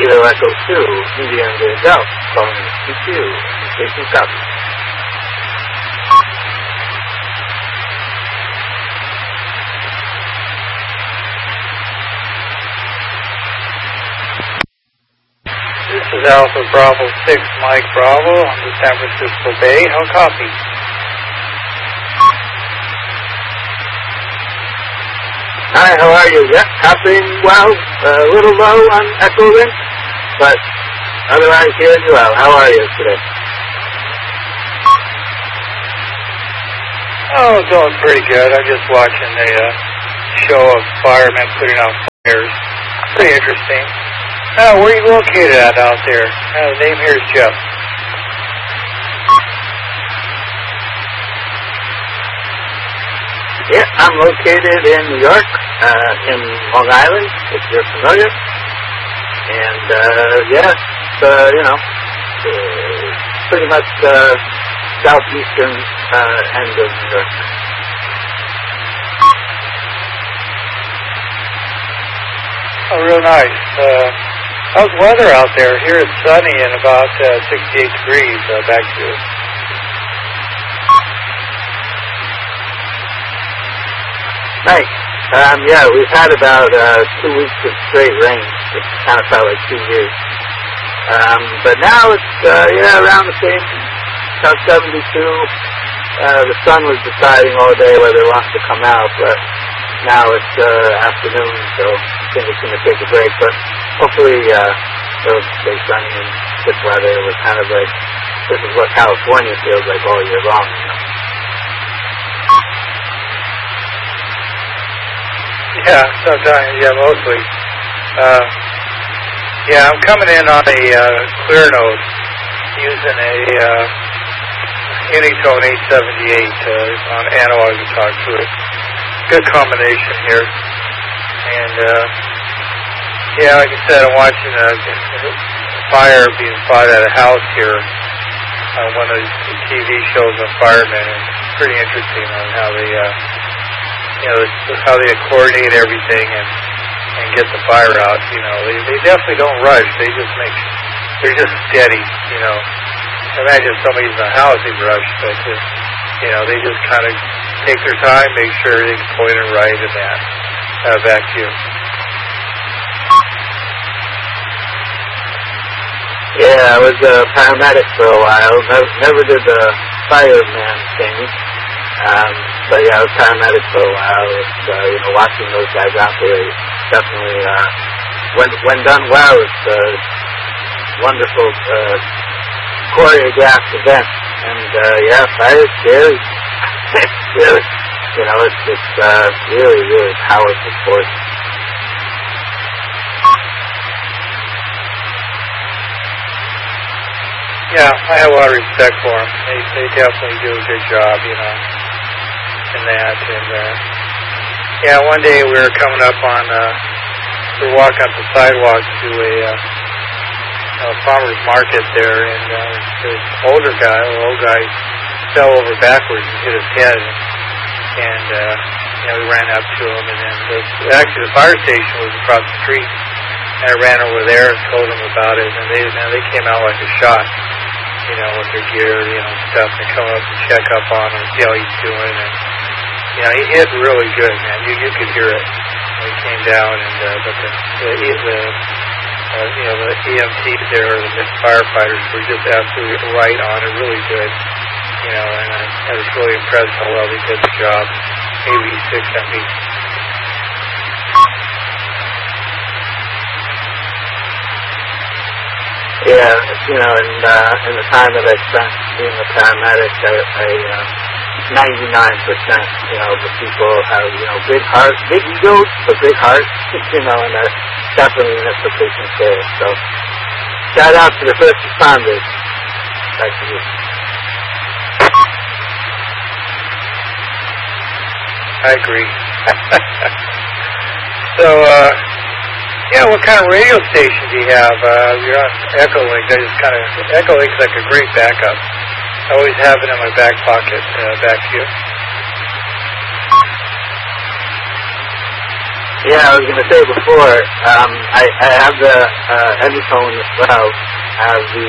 Kilo Echo 2, India and Delta, calling CQ, station copy. This is Alpha Bravo 6, Mike Bravo on the San Francisco Bay. How copy? Hi, how are you? Yeah, copying well. A little low on echo link, but otherwise hearing you well. How are you today? Oh, doing pretty good. I'm just watching a show of firemen putting out fires. Pretty interesting. Where are you located at out there? The name here is Jeff. Yeah, I'm located in New York, in Long Island, if you're familiar. And, pretty much southeastern end of New York. Oh, real nice. How's the weather out there? Here it's sunny and about 68 degrees back to you. Nice. We've had about 2 weeks of straight rain. It kind of felt like 2 years. But now it's, around the same, about 72. The sun was deciding all day whether it wants to come out, but now it's afternoon, so I think it's going to take a break. But hopefully it'll stay sunny and good weather. We're kind of like, this is what California feels like all year long, you know. Yeah, sometimes, mostly. I'm coming in on a clear note using a Unitone 878 on analog guitar to it. Good combination here. And, like I said, I'm watching a fire being fought at a house here. One of the TV shows on firemen. It's pretty interesting on how they... how they coordinate everything and get the fire out. They definitely don't rush. They're just steady. Imagine somebody's in a house, they'd rush, but they just kind of take their time, make sure everything's pointed right, and that. Back to you. Yeah, I was a paramedic for a while. Never did the fireman thing. But I was paramedic for a while. It's, watching those guys operate, definitely, when done well, it's a wonderful, choreographed event. And, fire is scary. It's really, it's really, really powerful sport. Yeah, I have a lot of respect for them. They definitely do a good job, in that. And one day we were coming up on, we were walking up the sidewalk to a farmer's market there, and this old guy fell over backwards and hit his head, and we ran up to him, and then the fire station was across the street, and I ran over there and told him about it, and they came out like a shot, with their gear, stuff, and come up and check up on him, see how he's doing, and he hit really good, man. You could hear it when he came down, and but the EMTs there, the firefighters, were just absolutely right on it, really good, and I was really impressed how well they did the job. AB6 MB. Yeah, in the time that I spent being a paramedic, I 99%, the people have, big hearts, big egos, but big hearts, and that's definitely an expectation there. So, shout out to the first responders. Back to you. I agree. So, what kind of radio station do you have? You're on Echolink. Echolink's like a great backup. I always have it in my back pocket. Back to you. Yeah, I was going to say before, I have the Anyphone as well. I have the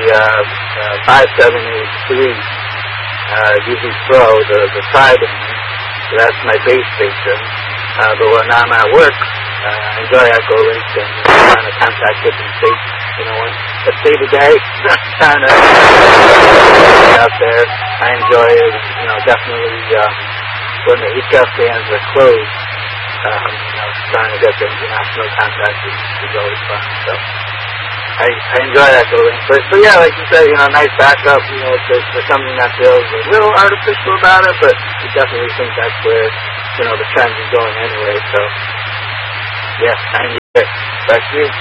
5783 UV Pro, the tri-band. So that's my base station. But when I'm at work, I enjoy Echolink and trying to contact different states. You know, let's say today, trying to out there. I enjoy it. You know, definitely when the East Coast bands are closed, you know, trying to get the international contact is always fun. So I enjoy Echolink. But yeah, like you said, you know, nice backup. You know, there's something that feels a little artificial about it, but we definitely think that's where, you know, the trend is going anyway. So yeah, I enjoy it. Back to you.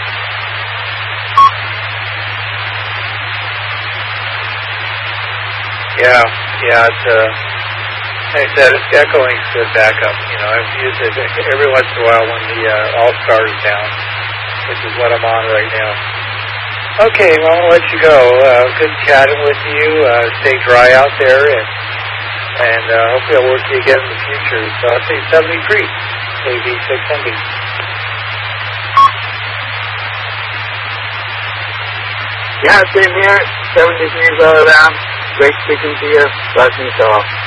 Yeah, it's like I said, Echolink's good backup. You know, I've used it every once in a while when the All-Star is down, which is what I'm on right now. Okay, well, I'm gonna let you go. Good chatting with you. Stay dry out there, and hopefully I'll work with you again in the future. So I'll say 73, AB 600. Yeah, same here. 70 degrees all around. Great speaking to you. Blessings to all.